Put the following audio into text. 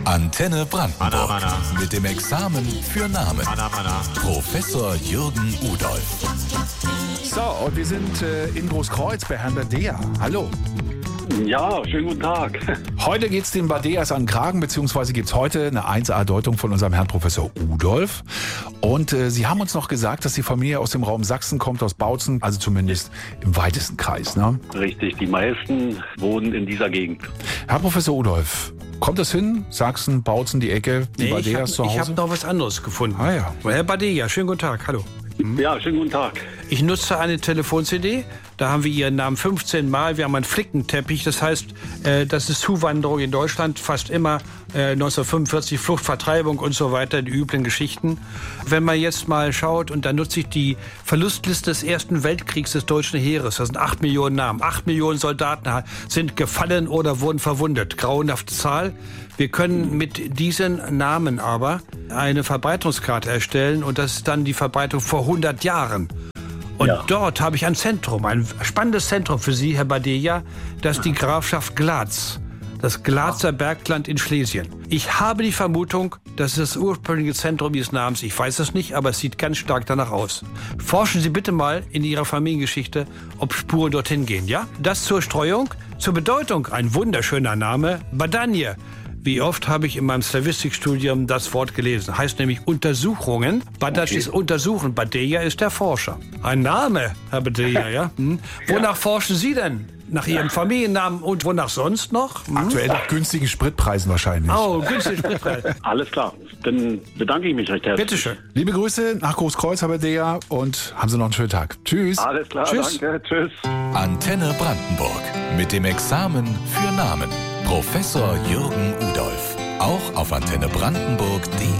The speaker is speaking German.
Antenne Brandenburg mit dem Examen für Namen. Professor Jürgen Udolph. So, und wir sind in Großkreuz bei Herrn Badea. Hallo. Ja, schönen guten Tag. Heute geht es den Badeas an den Kragen, beziehungsweise gibt es heute eine 1A-Deutung von unserem Herrn Professor Udolph. Und Sie haben uns noch gesagt, dass die Familie aus dem Raum Sachsen kommt, aus Bautzen, also zumindest im weitesten Kreis, ne? Richtig, die meisten wohnen in dieser Gegend. Herr Professor Udolph, kommt das hin? Sachsen, Bautzen, die Ecke, die Badeas zu Hause? Ich habe noch was anderes gefunden. Ah ja. Herr Badea, schönen guten Tag, hallo. Ja, schönen guten Tag. Ich nutze eine Telefon-CD, da haben wir Ihren Namen 15 Mal, wir haben einen Flickenteppich, das heißt, das ist Zuwanderung in Deutschland, fast immer 1945, Flucht, Vertreibung und so weiter, die üblichen Geschichten. Wenn man jetzt mal schaut, und dann nutze ich die Verlustliste des Ersten Weltkriegs des deutschen Heeres, das sind 8 Millionen Namen, 8 Millionen Soldaten sind gefallen oder wurden verwundet, grauenhafte Zahl. Wir können mit diesen Namen aber eine Verbreitungskarte erstellen und das ist dann die Verbreitung vor 100 Jahren. Und dort habe ich ein Zentrum, ein spannendes Zentrum für Sie, Herr Badea, das ist die Grafschaft Glatz, das Glatzer Bergland in Schlesien. Ich habe die Vermutung, das ist das ursprüngliche Zentrum Ihres Namens. Ich weiß es nicht, aber es sieht ganz stark danach aus. Forschen Sie bitte mal in Ihrer Familiengeschichte, ob Spuren dorthin gehen, ja? Das zur Streuung. Zur Bedeutung, ein wunderschöner Name, Badanje. Wie oft habe ich in meinem Slavistikstudium das Wort gelesen? Heißt nämlich Untersuchungen. Badac ist untersuchen, Badea ist der Forscher. Ein Name, Herr Badea, ja? Wonach forschen Sie denn? Nach Ihrem Familiennamen und wonach sonst noch? Aktuell nach günstigen Spritpreisen wahrscheinlich. Oh, günstige Spritpreise. Alles klar, dann bedanke ich mich recht herzlich. Bitteschön. Liebe Grüße nach Großkreuz, Herr Badea, und haben Sie noch einen schönen Tag. Tschüss. Alles klar, Tschüss. danke, tschüss. Antenne Brandenburg mit dem Examen für Namen. Professor Jürgen Udolph. Auch auf antennebrandenburg.de.